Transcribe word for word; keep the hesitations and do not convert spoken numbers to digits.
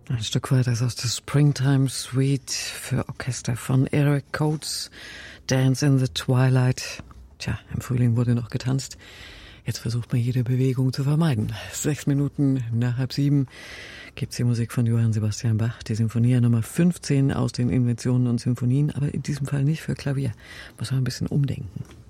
Ein Stück weiter ist aus der Springtime Suite für Orchester von Eric Coates, Dance in the Twilight. Tja, im Frühling wurde noch getanzt. Jetzt versucht man jede Bewegung zu vermeiden. Sechs Minuten nach halb sieben gibt's die Musik von Johann Sebastian Bach, die Sinfonie Nummer fünfzehn aus den Inventionen und Sinfonien, aber in diesem Fall nicht für Klavier. Muss man ein bisschen umdenken.